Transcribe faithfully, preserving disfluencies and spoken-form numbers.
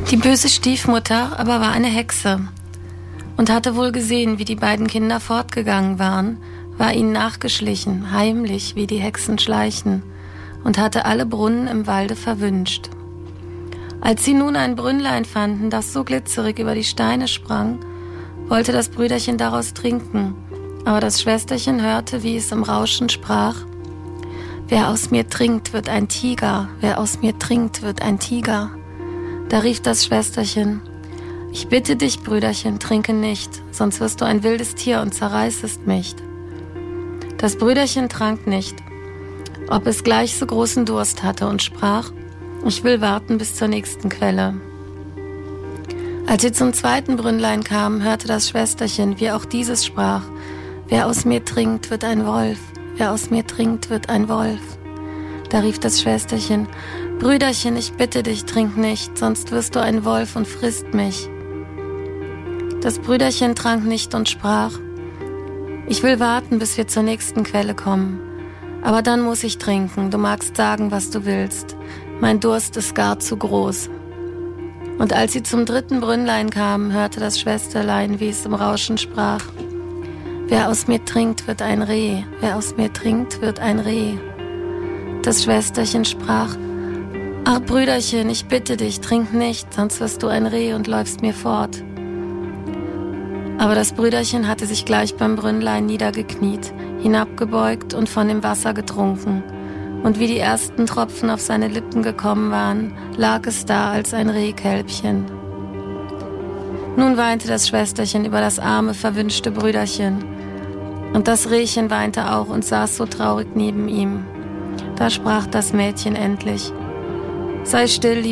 Die böse Stiefmutter aber war eine Hexe und hatte wohl gesehen, wie die beiden Kinder fortgegangen waren, war ihnen nachgeschlichen, heimlich, wie die Hexen schleichen, und hatte alle Brunnen im Walde verwünscht. Als sie nun ein Brünnlein fanden, das so glitzerig über die Steine sprang, wollte das Brüderchen daraus trinken, aber das Schwesterchen hörte, wie es im Rauschen sprach: »Wer aus mir trinkt, wird ein Tiger, wer aus mir trinkt, wird ein Tiger.« Da rief das Schwesterchen: »Ich bitte dich, Brüderchen, trinke nicht, sonst wirst du ein wildes Tier und zerreißest mich.« Das Brüderchen trank nicht, ob es gleich so großen Durst hatte, und sprach: »Ich will warten bis zur nächsten Quelle.« Als sie zum zweiten Brünnlein kamen, hörte das Schwesterchen, wie auch dieses sprach: »Wer aus mir trinkt, wird ein Wolf, wer aus mir trinkt, wird ein Wolf.« Da rief das Schwesterchen: »Brüderchen, ich bitte dich, trink nicht, sonst wirst du ein Wolf und frisst mich.« Das Brüderchen trank nicht und sprach: »Ich will warten, bis wir zur nächsten Quelle kommen. Aber dann muss ich trinken, du magst sagen, was du willst. Mein Durst ist gar zu groß.« Und als sie zum dritten Brünnlein kamen, hörte das Schwesterlein, wie es im Rauschen sprach: »Wer aus mir trinkt, wird ein Reh, wer aus mir trinkt, wird ein Reh.« Das Schwesterchen sprach: »Ach, Brüderchen, ich bitte dich, trink nicht, sonst wirst du ein Reh und läufst mir fort.« Aber das Brüderchen hatte sich gleich beim Brünnlein niedergekniet, hinabgebeugt und von dem Wasser getrunken. Und wie die ersten Tropfen auf seine Lippen gekommen waren, lag es da als ein Rehkälbchen. Nun weinte das Schwesterchen über das arme, verwünschte Brüderchen. Und das Rehchen weinte auch und saß so traurig neben ihm. Da sprach das Mädchen endlich: »Sei still,